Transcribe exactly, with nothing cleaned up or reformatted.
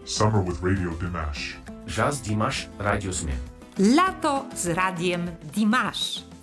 Summer with Radio Dimash. Jazz Dimash Radio Smie. Lato z radiem Dimash.